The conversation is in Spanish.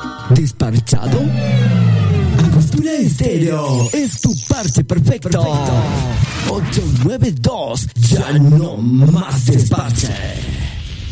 ¿Desparchado? Angostura Estéreo es tu parche perfecto. 892, ya no más desparche.